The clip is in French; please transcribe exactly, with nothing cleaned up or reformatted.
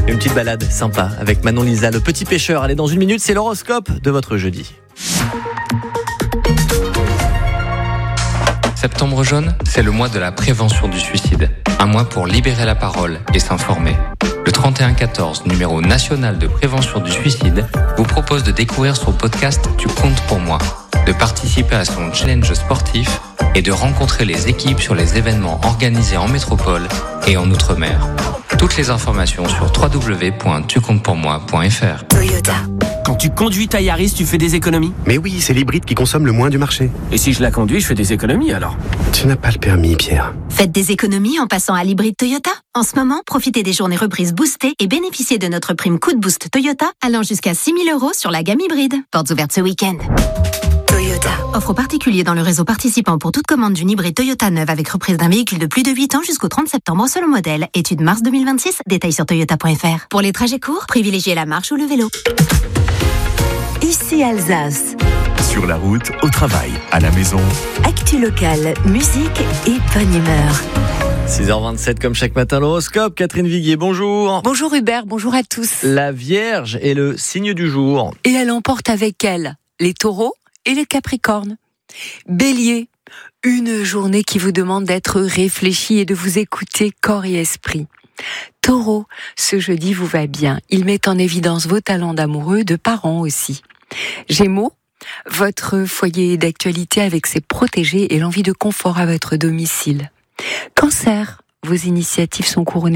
Une petite balade sympa avec Manon Lisa, le petit pêcheur. Allez, dans une minute, c'est l'horoscope de votre jeudi. Septembre jaune, c'est le mois de la prévention du suicide. Un mois pour libérer la parole et s'informer. Le trente et un quatorze, numéro national de prévention du suicide, vous propose de découvrir son podcast « Tu comptes pour moi », de participer à son challenge sportif et de rencontrer les équipes sur les événements organisés en métropole et en Outre-mer. Toutes les informations sur w w w point tu comptes pour moi point f r. Toyota. Quand tu conduis ta Yaris, tu fais des économies? Mais oui, c'est l'hybride qui consomme le moins du marché. Et si je la conduis, je fais des économies alors? Tu n'as pas le permis, Pierre. Faites des économies en passant à l'hybride Toyota. En ce moment, profitez des journées reprises boostées et bénéficiez de notre prime coup de boost Toyota allant jusqu'à six mille euros sur la gamme hybride. Portes ouvertes ce week-end. Toyota. Offre aux particuliers dans le réseau participant pour toute commande d'une hybride Toyota neuve avec reprise d'un véhicule de plus de huit ans jusqu'au trente septembre selon modèle. Étude mars deux mille vingt-six. Détails sur toyota point f r. Pour les trajets courts, privilégiez la marche ou le vélo. Ici Alsace. Sur la route, au travail, à la maison. Actu locale, musique et bonne humeur. six heures vingt-sept comme chaque matin, l'horoscope. Catherine Viguier, bonjour. Bonjour Hubert, bonjour à tous. La Vierge est le signe du jour. Et elle emporte avec elle les taureaux et les capricornes. Bélier, une journée qui vous demande d'être réfléchi et de vous écouter corps et esprit. Taureau, ce jeudi vous va bien. Il met en évidence vos talents d'amoureux, de parents aussi. Gémeaux, votre foyer d'actualité avec ses protégés et l'envie de confort à votre domicile. Cancer, vos initiatives sont couronnées